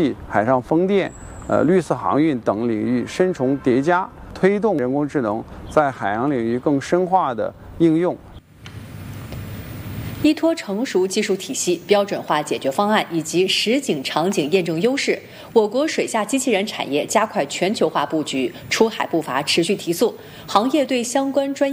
器、海上风电、绿色航运等领域深重叠加，推动人工智能在海洋领域更深化的应用。 依托成熟技术体系、标准化解决方案以及实景场景验证优势，我国水下机器人产业加快全球化布局，出海步伐持续提速，行业对相关专业